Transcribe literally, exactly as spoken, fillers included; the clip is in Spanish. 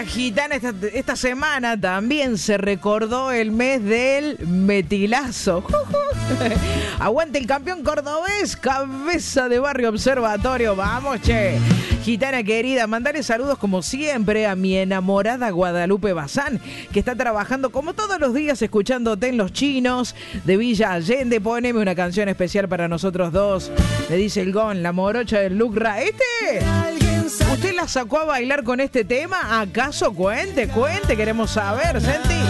Hola, gitana. Esta, esta semana también se recordó el mes del metilazo. Aguante el campeón cordobés, cabeza de barrio observatorio. Vamos, che. Gitana querida, mandale saludos como siempre a mi enamorada Guadalupe Bazán, que está trabajando como todos los días escuchándote en Los Chinos de Villa Allende. Poneme una canción especial para nosotros dos. Le dice el Gon, la morocha del Lucra. ¿Este? ¿Usted la sacó a bailar con este tema? ¿Acaso? Cuente, cuente, queremos saber, Senti.